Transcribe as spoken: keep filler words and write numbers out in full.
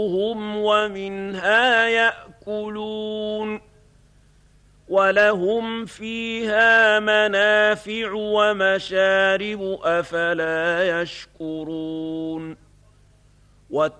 هم ومنها يأكلون ولهم فيها منافع ومشارب أفلا يشكرون